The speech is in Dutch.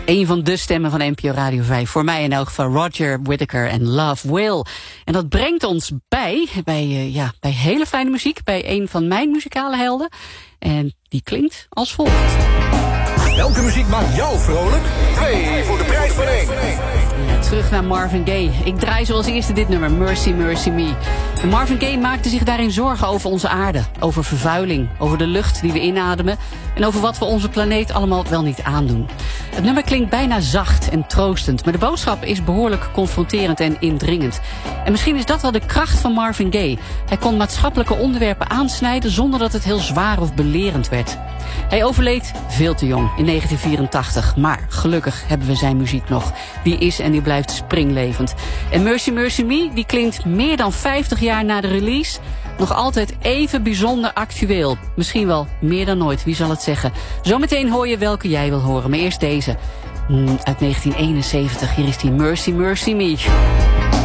Een van de stemmen van NPO Radio 5. Voor mij in elk geval Roger Whittaker en Love Will. En dat brengt ons bij hele fijne muziek. Bij een van mijn muzikale helden. En die klinkt als volgt. Welke muziek maakt jou vrolijk? 2 voor de prijs van 1. Ja, terug naar Marvin Gaye. Ik draai zoals eerste dit nummer, Mercy, Mercy Me. En Marvin Gaye maakte zich daarin zorgen over onze aarde. Over vervuiling, over de lucht die we inademen. En over wat we onze planeet allemaal wel niet aandoen. Het nummer klinkt bijna zacht en troostend. Maar de boodschap is behoorlijk confronterend en indringend. En misschien is dat wel de kracht van Marvin Gaye. Hij kon maatschappelijke onderwerpen aansnijden zonder dat het heel zwaar of belerend werd. Hij overleed veel te jong in 1984. Maar gelukkig hebben we zijn muziek nog. Die is en die blijft springlevend. En Mercy Mercy Me, die klinkt meer dan 50 jaar na de release nog altijd even bijzonder actueel. Misschien wel meer dan ooit, wie zal het zeggen. Zometeen hoor je welke jij wil horen. Maar eerst deze. Uit 1971. Hier is die Mercy Mercy Me.